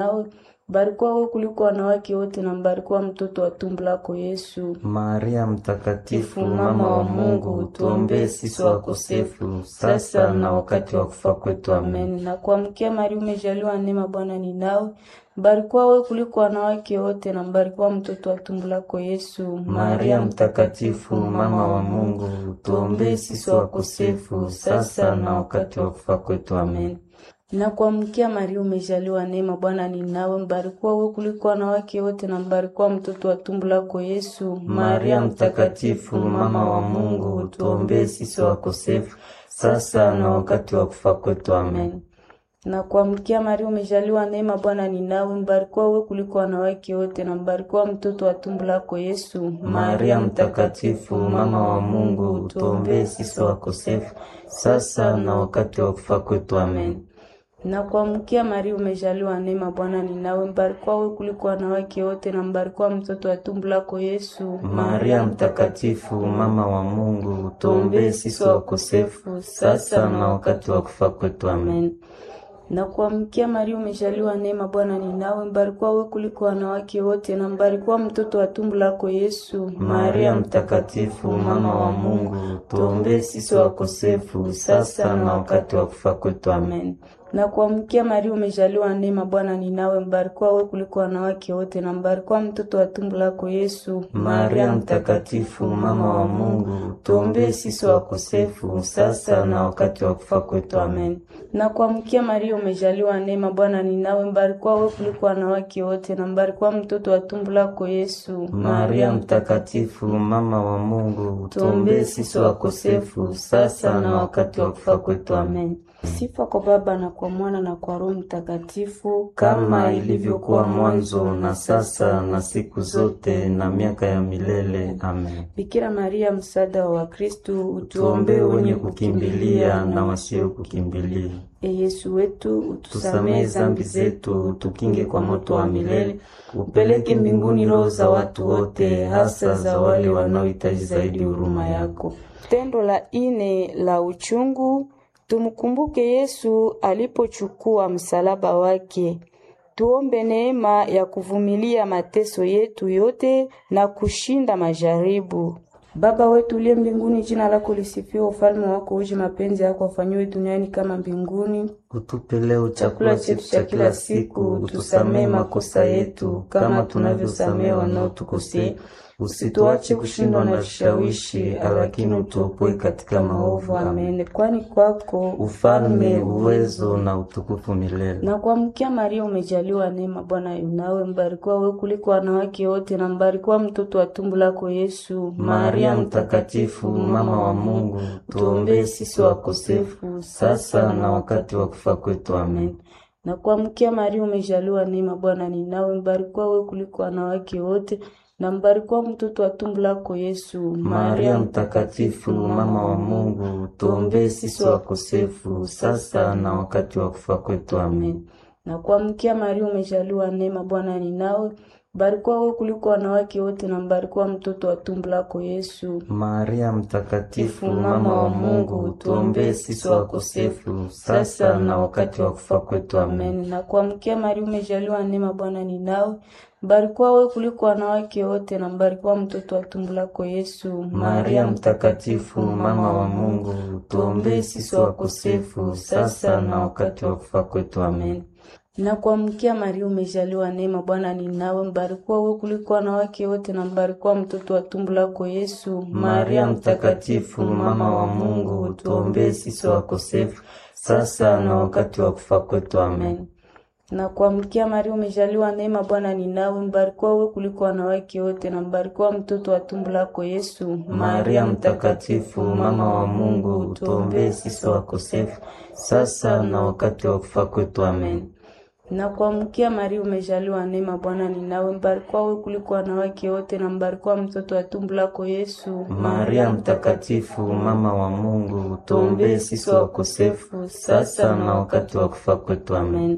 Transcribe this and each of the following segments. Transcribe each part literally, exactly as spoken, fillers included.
nawe, mbarikiwa wewe kuliko wanawake wote na mbarikiwa mtoto wa tumbo lako Yesu. Maria Mtakatifu, mama wa Mungu, tuombee sisi wakosefu, sasa na wakati wa kufa kwetu. Amen. Na kuamkia Maria, umejaliwa neema, Bwana ni nawe, mbarikiwa wewe kuliko wanawake wote na mbarikiwa mtoto wa tumbo lako Yesu. Maria Mtakatifu, mama wa Mungu, tuombee sisi wakosefu, sasa na wakati wa kufa kwetu. Amen. Na kuamkia Maria, umejaliwa neema, Bwana ni nawe, mbarikiwa wewe kuliko wanawake wote na mbarikiwa mtoto wa tumbo lako Yesu. Maria Mtakatifu, mama wa Mungu, tuombee sisi wakosefu, sasa na wakati wa kufa kwetu. Amen. Na kuamkia Maria, umejaliwa neema, Bwana ni nawe, mbarikiwa wewe kuliko wanawake wote na mbarikiwa mtoto wa tumbo lako Yesu. Maria Mtakatifu, mama wa Mungu, tuombee sisi wakosefu, sasa na wakati wa kufa kwetu. Amen. Na kuamkia Maria, umejaliwa neema, Bwana ni nawe, mbarikiwa wewe kuliko wanawake wote na mbarikiwa mtoto wa tumbo lako Yesu. Maria Mtakatifu, mama wa Mungu, tuombee sisi wakosefu, sasa na wakati wa kufa kwetu. Amen. Na kuamkia Maria, umejaliwa neema, Bwana ni nawe, mbarikiwa wewe kuliko wanawake wote na mbarikiwa mtoto wa tumbo lako Yesu. Maria Mtakatifu, mama wa Mungu, tuombee sisi wakosefu, sasa na wakati wa kufa kwetu. Amen. Na kuamkia Maria, umejaliwa neema, Bwana ni nawe, mbarikiwa wewe kuliko wanawake wote na mbarikiwa mtoto wa tumbo lako Yesu. Maria Mtakatifu, mama wa Mungu, tuombee sisi wakosefu, sasa na wakati wa kufa kwetu. Amen. Na kuamkia Maria, umejaliwa neema, Bwana ni nawe, mbarikiwa wewe kuliko wanawake wote na mbarikiwa mtoto wa tumbo lako Yesu. Maria Mtakatifu, mama wa Mungu, tuombee sisi wakosefu, sasa na wakati wa kufa kwetu. Amen. Sifa kwa Baba na kwa Mwana na kwa Roho Mtakatifu, kama ilivyokuwa mwanzo na sasa na siku zote na miaka ya milele. Amen. Bikira Maria, msaada wa Wakristo, utuombee wenye kukimbilia na wasio kukimbilia. E Yesu wetu, utusamehe zambi zetu, utukinge kwa moto wa milele, upeleke mbinguni roho za watu wote, hasa za wale wanaohitaji zaidi huruma yako. Tendo la ine la uchungu, tumkumbuke Yesu alipochukua msalaba wake. Tuombe neema ya kuvumilia mateso yetu yote na kushinda majaribu. Baba wetu uliye mbinguni, jina lako lisifiwe, ufalme wako uje, mapenzi yako yafanywe duniani kama mbinguni. Utupe leo chakula chetu cha kila siku, utusamehe makosa yetu kama tunavyosamehe wanaotukosea. Usituache kushindwa na vishawishi, lakini utuopoe katika maovu. Amen. Kwani kwako ufalme, uwezo na utukufu milele. Na kuamkia Maria, umejaliwa neema, Bwana yu nawe, mbarikiwa wewe kuliko wanawake wote na mbarikiwa mtoto wa tumbo lako Yesu. Maria Mtakatifu, mama wa Mungu, tuombee sisi wakosefu, sasa na wakati wa kufa kwetu. Amen. Na kuamkia Maria, umejaliwa neema, Bwana ni nawe, mbarikiwa wewe kuliko wanawake wote na mbarikiwa mtoto wa tumbo lako Yesu. Maria Mtakatifu, mama wa Mungu, tuombee sisi wakosefu, sasa na wakati wa kufa kwetu. Amen. Na kuamkia Maria, umejaliwa neema, Bwana ni nawe, mbarikiwa wewe kuliko wanawake wote na mbarikiwa mtoto wa tumbo lako Yesu. Maria Mtakatifu, mama wa Mungu, tuombee sisi wakosefu, sasa na wakati wa kufa kwetu. Amen. Na kuamkia Maria, umejaliwa neema, Bwana ni nawe, mbarikiwa wewe kuliko wanawake wote na mbarikiwa mtoto wa tumbo lako Yesu. Maria Mtakatifu, mama wa Mungu, tuombee sisi wakosefu, sasa na wakati wa kufa kwetu. Amen. Na kuamkia Maria, umejaliwa neema, Bwana ni nawe, mbarikiwa wewe kuliko wanawake wote na mbarikiwa mtoto wa tumbo lako Yesu. Maria Mtakatifu, mama wa Mungu, tuombee sisi wakosefu, sasa na wakati wa kufa kwetu. Amen. Na kuamkia Maria, umejaliwa neema, Bwana ni nawe, mbarikiwa wewe kuliko wanawake wote na mbarikiwa mtoto wa tumbo lako Yesu. Maria Mtakatifu, mama wa Mungu, tuombee sisi wakosefu, sasa na wakati wa kufa kwetu. Amen. Na kuamkia Maria, umejaliwa neema, Bwana ni nawe, mbarikiwa wewe kuliko wanawake wote na mbarikiwa mtoto wa tumbo lako Yesu. Maria Mtakatifu, mama wa Mungu, tuombee sisi wakosefu, sasa na wakati wa kufa kwetu. Amen.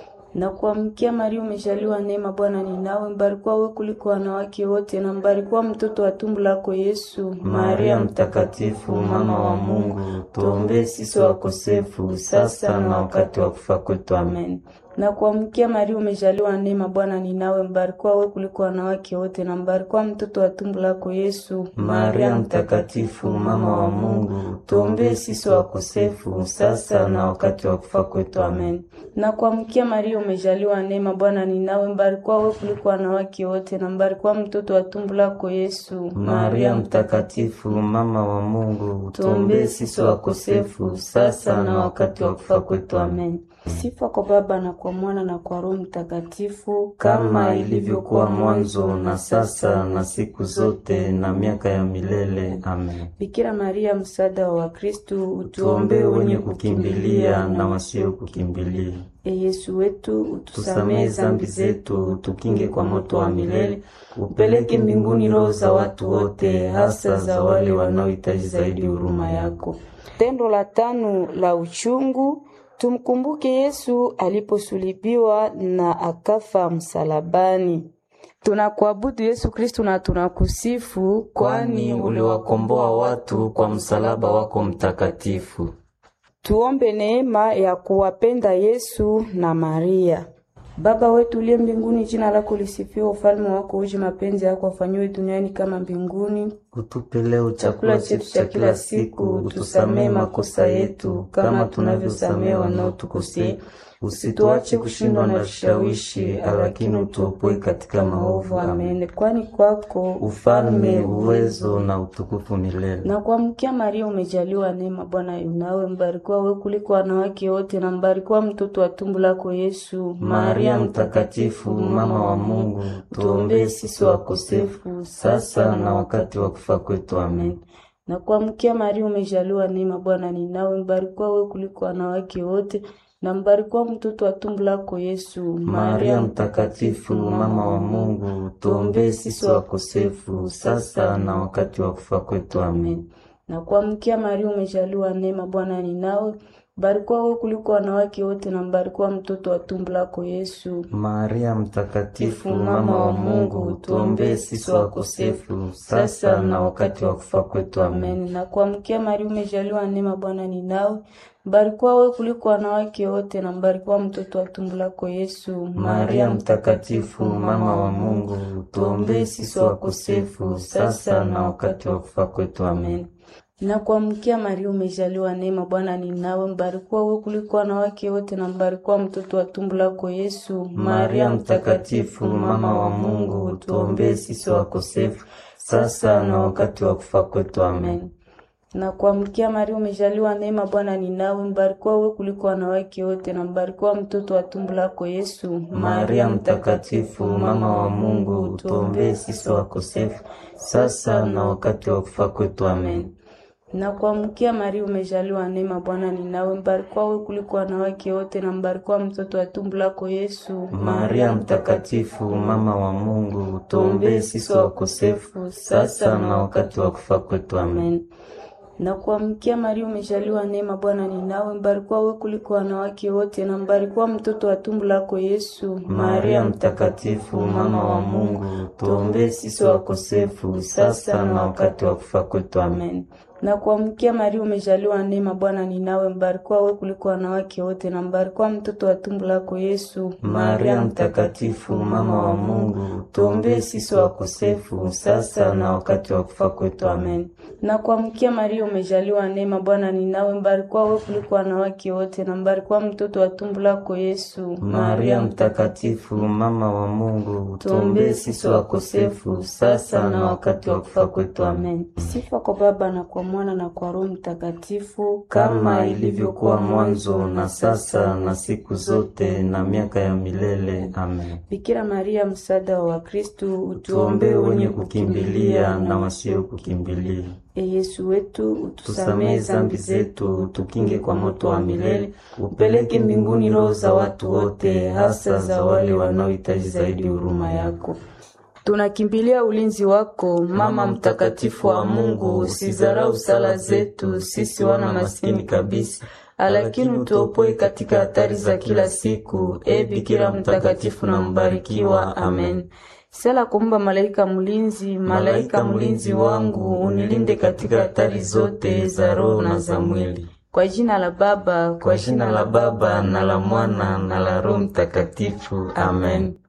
Na kuamkia Maria, umejaliwa neema, Bwana ni nawe, mbarikiwa wewe kuliko wanawake wote na mbarikiwa mtoto wa tumbo lako Yesu. Maria Mtakatifu, mama wa Mungu, tuombee sisi wakosefu, sasa na wakati wa kufa kwetu. Amen. Na kuamkia Maria, umejaliwa neema, Bwana ni nawe, mbarikiwa wewe kuliko wanawake wote, na mbarikiwa mtoto wa tumbo lako Yesu. Maria mtakatifu, mama wa Mungu, tuombee sisi wakosefu, sasa na wakati wa kufa kwetu. Amen. Na kuamkia Maria, umejaliwa neema, Bwana ni nawe, mbarikiwa wewe kuliko wanawake wote, na mbarikiwa mtoto wa tumbo lako Yesu. Maria mtakatifu, mama wa Mungu, tuombee sisi wakosefu, sasa na wakati wa kufa kwetu. Amen. Sifa kwa Baba na kwa Mwana na kwa Roho Mtakatifu, kama ilivyokuwa mwanzo na sasa na siku zote na miaka ya milele. Amen. Bikira Maria, msaada wa Wakristo, utuombee wenye kukimbilia na wasio kukimbilia. E Yesu wetu, utusamehe dhambi zetu, utukinge kwa moto wa milele, upeleke mbinguni roho za watu wote, hasa za wale wanaohitaji zaidi huruma yako. Tendo la tano la uchungu, tumkumbuke Yesu aliposulibiwa na akafa msalabani. Tunakuabudu Yesu Kristo na tunakusifu, kwani uliwakomboa watu kwa msalaba wako mtakatifu. Tuombe neema ya kuwapenda Yesu na Maria. Baba wetu uliye mbinguni, jina lako lisifiwe, ufalme wako uje, mapenzi yako yafanywe duniani kama mbinguni. Utupe leo chakula chetu cha kila siku, utusamehe makosa yetu kama tunavyosamehe wanaotukosea, usituache kushindwa na vishawishi, lakini utuopoe katika maovu. Amen. Kwani kwako ufalme, uwezo na utukufu milele. Na kuamkia Maria, umejaliwa neema, Bwana yu nawe, mbarikiwa wewe kuliko wanawake wote, na mbarikiwa mtoto wa tumbo lako Yesu. Maria mtakatifu, mama wa Mungu, tuombee sisi wakosefu, sasa na wakati wa kufa kwetu. Amen. Na kuamkia Maria, umejaliwa neema, Bwana ni nawe, mbarikiwa wewe kuliko wanawake wote, na mbarikiwa mtoto wa tumbo lako Yesu. Maria mtakatifu, mama wa Mungu, tuombee sisi wakosefu, sasa na wakati wa kufa kwetu. Amen. Na kuamkia Maria, umejaliwa neema, Bwana ni nawe, mbarikiwa wewe kuliko wanawake wote, na mbarikiwa mtoto wa tumbo lako Yesu. Maria mtakatifu, mama wa Mungu, tuombee sisi wakosefu, sasa na wakati wa kufa kwetu. Amen. Na kuamkia Maria, umejaliwa neema, Bwana ni nawe, mbarikiwa wewe kuliko wanawake wote, na mbarikiwa mtoto wa tumbo lako Yesu. Maria mtakatifu, mama wa Mungu, tuombee sisi wakosefu, sasa na wakati wa kufa kwetu. Amen. Na kuamkia Maria, umejaliwa neema, Bwana ni nawe, mbarikiwa wewe kuliko wanawake wote, na mbarikiwa mtoto wa tumbo lako Yesu. Maria mtakatifu, mama wa Mungu, tuombee sisi wakosefu, sasa na wakati wa kufa kwetu. Amen. Na kuamkia Maria, umejaliwa neema, Bwana ni nawe, mbarikiwa wewe kuliko wanawake wote, na mbarikiwa mtoto wa tumbo lako Yesu. Maria mtakatifu, mama wa Mungu, tuombee sisi wakosefu, sasa na wakati wa kufa kwetu. Amen. Na kuamkia Maria, umejaliwa neema, Bwana ni nawe, mbarikiwa wewe kuliko wanawake wote, na mbarikiwa mtoto wa tumbo lako Yesu. Maria mtakatifu, mama wa Mungu, tuombee sisi wakosefu, sasa na wakati wa kufa kwetu. Amen. Na kuamkia Maria, umejaliwa neema, Bwana ni nawe, mbarikiwa wewe kuliko wanawake wote, na mbarikiwa mtoto wa tumbo lako Yesu. Maria mtakatifu, mama wa Mungu, tuombee sisi wakosefu, sasa na wakati wa kufa kwetu. Amen. Na kuamkia Maria, umejaliwa neema, Bwana ni nawe, mbarikiwa wewe kuliko wanawake wote, na mbarikiwa mtoto wa tumbo lako Yesu. Maria mtakatifu, mama wa Mungu, tuombee sisi wakosefu, sasa na wakati wa kufa kwetu. Amen. Na kuamkia Maria, umejaliwa neema, Bwana ni nawe, mbarikiwa wewe kuliko wanawake wote, na mbarikiwa mtoto wa tumbo lako Yesu. Maria mtakatifu, mama wa Mungu, tuombee sisi wakosefu, sasa na wakati wa kufa kwetu. Amen. Sifa kwa Baba na kwa Mwana na kwa Roho Mtakatifu, kama ilivyokuwa mwanzo na sasa na siku zote na miaka ya milele. Amen. Bikira Maria, msaada wa Wakristo, utuombee wenye kukimbilia na wasio kukimbilia. E Yesu wetu, utusamehe dhambi zetu, utukinge kwa moto wa milele, upeleke mbinguni roho za watu wote, hasa za wale wanaohitaji zaidi huruma yako. Tunakimbilia ulinzi wako, Mama mtakatifu wa Mungu. Usizarau sala zetu sisi wana maskini kabisa, lakini utuopoe katika hatari za kila siku. E Bikira mtakatifu na mbarikiwa. Amen. Sala kumba malaika mlinzi, malaika mlinzi wangu, unilinde katika hatari zote za roho na za mwili. Kwa jina la Baba, kwa jina la Baba na la Mwana na la Roho Mtakatifu. Amen.